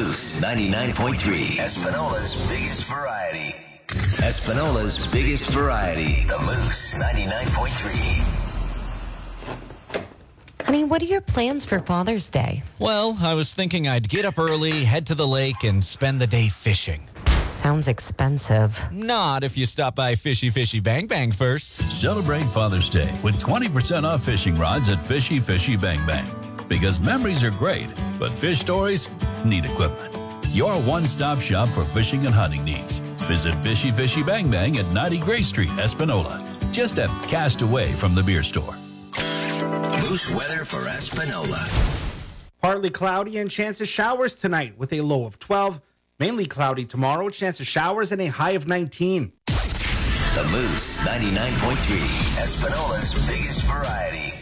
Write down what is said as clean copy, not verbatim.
Moose 99.3. Espinola's biggest variety. Espinola's biggest variety. The Moose 99.3. Honey, what are your plans for Father's Day? Well, I was thinking I'd get up early, head to the lake, and spend the day fishing. Sounds expensive. Not if you stop by Fishy Fishy Bang Bang first. Celebrate Father's Day with 20% off fishing rods at Fishy Fishy Bang Bang. Because memories are great, but fish stories need equipment. Your one-stop shop for fishing and hunting needs. Visit Fishy Fishy Bang Bang at 90 Gray Street, Espinola. Just a cast away from the beer store. Moose weather for Espinola. Partly cloudy and chance of showers tonight with a low of 12. Mainly cloudy tomorrow, chance of showers and a high of 19. The Moose 99.3. Espinola's biggest variety.